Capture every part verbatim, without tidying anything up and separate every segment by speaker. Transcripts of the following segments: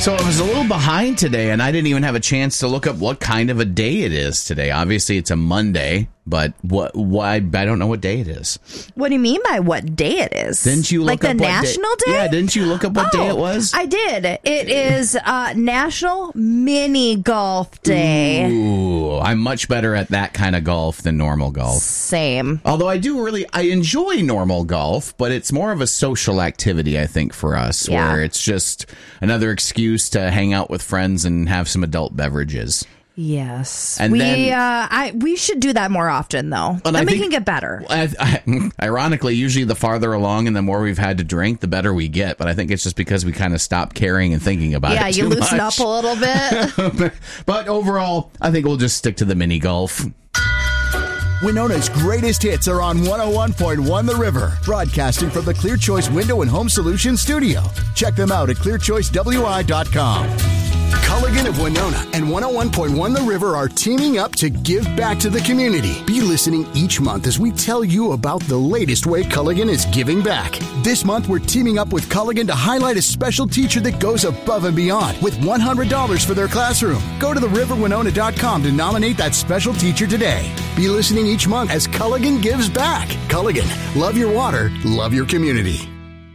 Speaker 1: So I was a little behind today, and I didn't even have a chance to look up what kind of a day it is today. Obviously, it's a Monday, but what? Why? I don't know what day it is.
Speaker 2: What do you mean by what day it is?
Speaker 1: Didn't you look
Speaker 2: like
Speaker 1: up
Speaker 2: the
Speaker 1: what
Speaker 2: National
Speaker 1: day?
Speaker 2: Day?
Speaker 1: Yeah, didn't you look up what
Speaker 2: oh,
Speaker 1: day it was?
Speaker 2: I did. It is uh, National Mini Golf Day.
Speaker 1: Ooh, I'm much better at that kind of golf than normal golf.
Speaker 2: Same.
Speaker 1: Although I do really, I enjoy normal golf, but it's more of a social activity, I think, for us,
Speaker 2: Yeah.
Speaker 1: where it's just another excuse to hang out with friends and have some adult beverages.
Speaker 2: Yes.
Speaker 1: And
Speaker 2: we
Speaker 1: then-
Speaker 2: uh, I we should do that more often, though.
Speaker 1: And
Speaker 2: Then
Speaker 1: I
Speaker 2: we
Speaker 1: think-
Speaker 2: can get better.
Speaker 1: I, I, ironically, usually the farther along and the more we've had to drink, the better we get. But I think it's just because we kind of stop caring and thinking about
Speaker 2: Yeah,
Speaker 1: it
Speaker 2: you
Speaker 1: too
Speaker 2: loosen
Speaker 1: much.
Speaker 2: up a little bit.
Speaker 1: But overall, I think we'll just stick to the mini golf.
Speaker 3: Winona's greatest hits are on one oh one point one The River, broadcasting from the Clear Choice Window and Home Solutions studio. Check them out at clear choice w i dot com. Culligan of Winona and one oh one point one The River are teaming up to give back to the community. Be listening each month as we tell you about the latest way Culligan is giving back. This month, we're teaming up with Culligan to highlight a special teacher that goes above and beyond with one hundred dollars for their classroom. Go to the river winona dot com to nominate that special teacher today. Be listening each month as Culligan gives back. Culligan, love your water, love your community.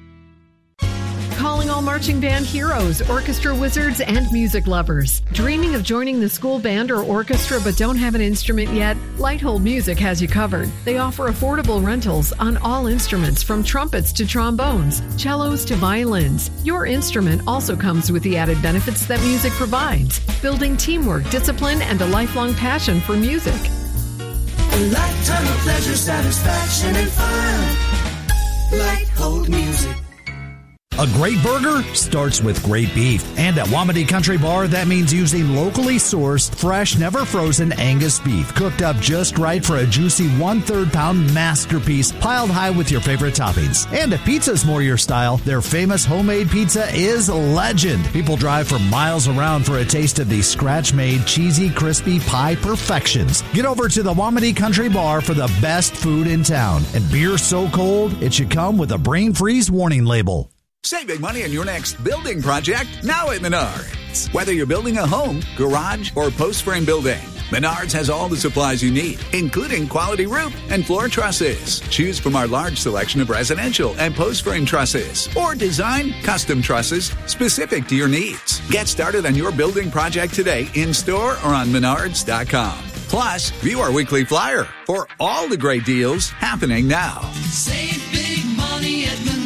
Speaker 4: Calling all marching band heroes, orchestra wizards, and music lovers. Dreaming of joining the school band or orchestra but don't have an instrument yet? Lighthold Music has you covered. They offer affordable rentals on all instruments from trumpets to trombones, cellos to violins. Your instrument also comes with the added benefits that music provides, building teamwork, discipline, and a lifelong passion for music.
Speaker 5: A lifetime of pleasure, satisfaction, and fun. Lighthold Music.
Speaker 6: A great burger starts with great beef. And at Wamedy Country Bar, that means using locally sourced, fresh, never frozen Angus beef, cooked up just right for a juicy one-third pound masterpiece, piled high with your favorite toppings. And if pizza's more your style, their famous homemade pizza is legend. People drive for miles around for a taste of these scratch-made, cheesy, crispy pie perfections. Get over to the Wamedy Country Bar for the best food in town. And beer so cold, it should come with a brain freeze warning label.
Speaker 7: Save big money on your next building project now at Menards. Whether you're building a home, garage, or post frame building, Menards has all the supplies you need, including quality roof and floor trusses. Choose from our large selection of residential and post frame trusses, or design custom trusses specific to your needs. Get started on your building project today in store or on menards dot com. Plus, view our weekly flyer for all the great deals happening now.
Speaker 5: Save big money at Menards.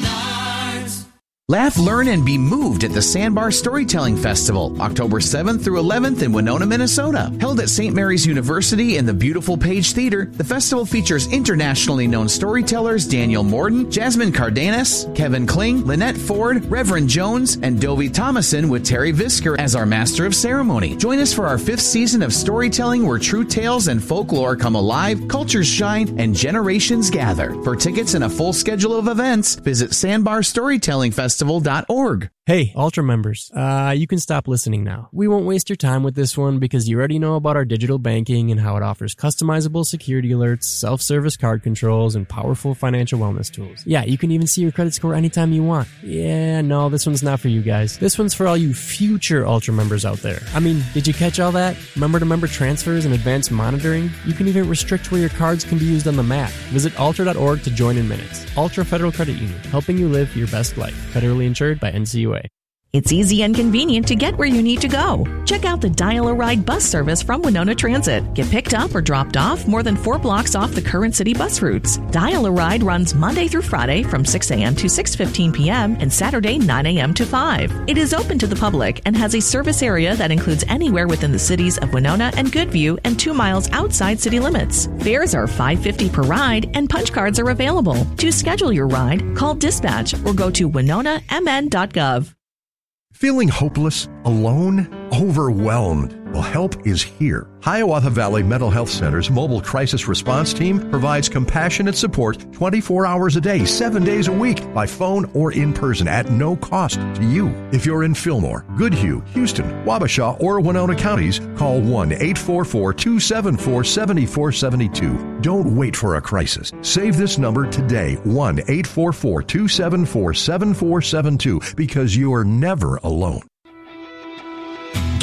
Speaker 1: Laugh, learn, and be moved at the Sandbar Storytelling Festival, October seventh through eleventh in Winona, Minnesota. Held at Saint Mary's University in the beautiful Page Theater, the festival features internationally known storytellers Daniel Morden, Jasmine Cardenas, Kevin Kling, Lynette Ford, Reverend Jones, and Dovie Thomason with Terry Visker as our master of ceremony. Join us for our fifth season of storytelling where true tales and folklore come alive, cultures shine, and generations gather. For tickets and a full schedule of events, visit sandbar storytelling festival dot org.
Speaker 8: Hey, Ultra members, uh, you can stop listening now. We won't waste your time with this one because you already know about our digital banking and how it offers customizable security alerts, self-service card controls, and powerful financial wellness tools. Yeah, you can even see your credit score anytime you want. Yeah, no, this one's not for you guys. This one's for all you future Ultra members out there. I mean, did you catch all that? Member-to-member transfers and advanced monitoring? You can even restrict where your cards can be used on the map. Visit ultra dot org to join in minutes. Ultra Federal Credit Union, helping you live your best life. Federally insured by N C U A.
Speaker 9: It's easy and convenient to get where you need to go. Check out the Dial-A-Ride bus service from Winona Transit. Get picked up or dropped off more than four blocks off the current city bus routes. Dial-A-Ride runs Monday through Friday from six a.m. to six fifteen p.m. and Saturday nine a.m. to five. It is open to the public and has a service area that includes anywhere within the cities of Winona and Goodview and two miles outside city limits. Fares are five dollars and fifty cents per ride and punch cards are available. To schedule your ride, call dispatch or go to winona m n dot gov.
Speaker 10: Feeling hopeless, alone, overwhelmed? Well, help is here. Hiawatha Valley Mental Health Center's mobile crisis response team provides compassionate support twenty-four hours a day, seven days a week, by phone or in person at no cost to you. If you're in Fillmore, Goodhue, Houston, Wabasha, or Winona counties, call one eight four four, two seven four, seven four seven two. Don't wait for a crisis. Save this number today, one eight four four, two seven four, seven four seven two, because you are never alone.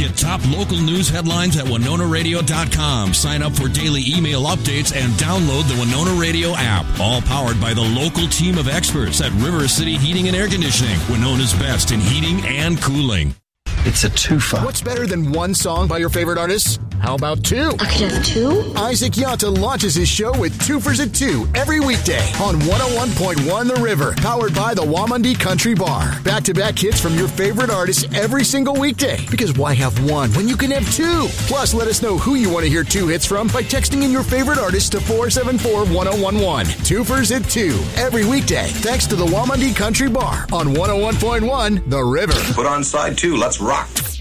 Speaker 11: Get top local news headlines at winona radio dot com. Sign up for daily email updates and download the Winona Radio app. All powered by the local team of experts at River City Heating and Air Conditioning. Winona's best in heating and cooling.
Speaker 3: It's a twofer. What's better than one song by your favorite artists? How about two?
Speaker 12: I could have two?
Speaker 3: Isaac Yanta launches his show with Twofers at two every weekday on one oh one point one The River, powered by the Wamandi Country Bar. Back-to-back hits from your favorite artists every single weekday. Because why have one when you can have two? Plus, let us know who you want to hear two hits from by texting in your favorite artist to four seven four, one oh one one. Twofers at two every weekday, thanks to the Wamandi Country Bar on one oh one point one The River.
Speaker 13: Put on side two. Let's rock.